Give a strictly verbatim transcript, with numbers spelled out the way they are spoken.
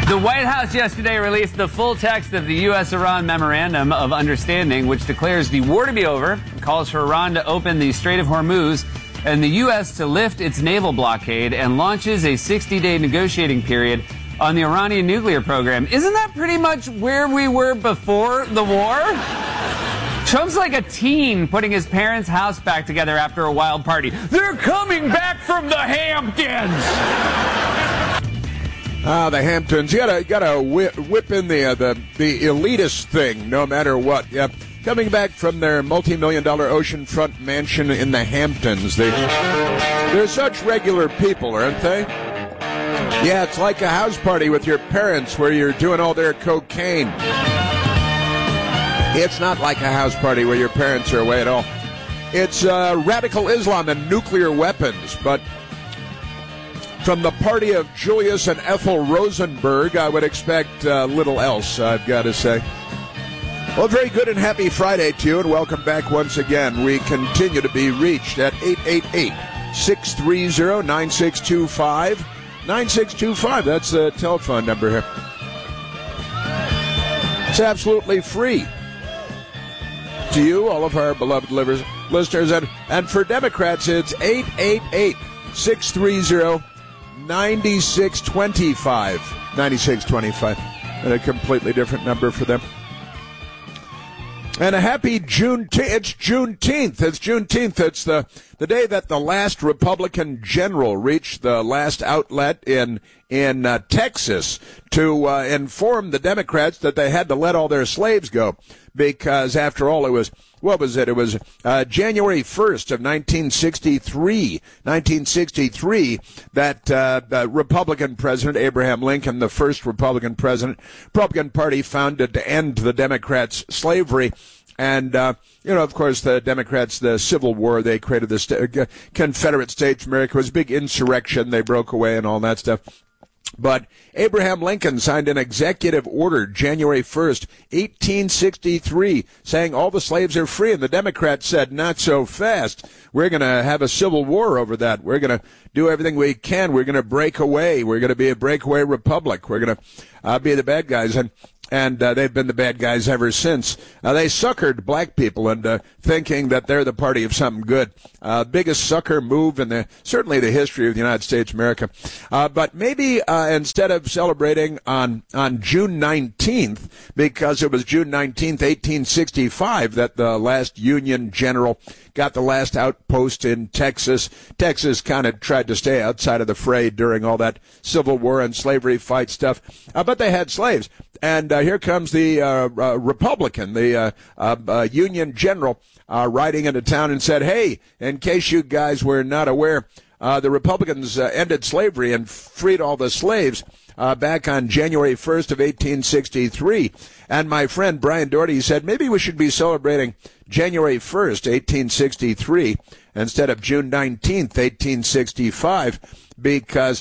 The White House yesterday released the full text of the U S Iran Memorandum of Understanding, which declares the war to be over, calls for Iran to open the Strait of Hormuz, and the U S to lift its naval blockade, and launches a sixty-day negotiating period on the Iranian nuclear program. Isn't that pretty much where we were before the war? Trump's like a teen putting his parents' house back together after a wild party. They're coming back from the Hamptons! Ah, the Hamptons. You gotta, gotta whip, whip in the, uh, the the elitist thing, no matter what. Yep. Coming back from their multi-million dollar oceanfront mansion in the Hamptons. They, they're such regular people, aren't they? Yeah, it's like a house party with your parents where you're doing all their cocaine. It's not like a house party where your parents are away at all. It's uh, radical Islam and nuclear weapons, but from the party of Julius and Ethel Rosenberg, I would expect uh, little else, I've got to say. Well, very good and happy Friday to you, and welcome back once again. We continue to be reached at eight eight eight, six three zero, nine six two five. nine six two five, that's the telephone number here. It's absolutely free to you, all of our beloved listeners, and, and for Democrats, it's eight eight eight, six three zero, nine six two five. nine six two five. And a completely different number for them. And a happy Juneteenth. It's Juneteenth. It's Juneteenth. It's the, the day that the last Republican general reached the last outlet in in uh, Texas to uh, inform the Democrats that they had to let all their slaves go. Because, after all, it was, what was it? It was uh, January first of nineteen sixty-three, nineteen sixty-three, that uh, the Republican President Abraham Lincoln, the first Republican president, Republican Party founded to end the Democrats' slavery. And, uh, you know, of course, the Democrats, the Civil War, they created the st- uh, Confederate States of America. It was a big insurrection. They broke away and all that stuff. But Abraham Lincoln signed an executive order January first, eighteen sixty-three, saying all the slaves are free. And the Democrats said, not so fast. We're going to have a civil war over that. We're going to do everything we can. We're going to break away. We're going to be a breakaway republic. We're going to uh, be the bad guys. And And uh, they've been the bad guys ever since. Uh, they suckered black people into thinking that they're the party of something good. Uh, biggest sucker move in the certainly the history of the United States of America. Uh, but maybe uh, instead of celebrating on on June nineteenth, because it was June nineteenth, eighteen sixty-five, that the last Union general got the last outpost in Texas. Texas kind of tried to stay outside of the fray during all that Civil War and slavery fight stuff. Uh, but they had slaves. And uh, here comes the uh, uh, Republican, the uh, uh, uh, Union general, uh, riding into town and said, hey, in case you guys were not aware, uh, the Republicans uh, ended slavery and freed all the slaves uh, back on January first of eighteen sixty-three. And my friend Brian Doherty said, maybe we should be celebrating January first, eighteen sixty-three, instead of June nineteenth, eighteen sixty-five, because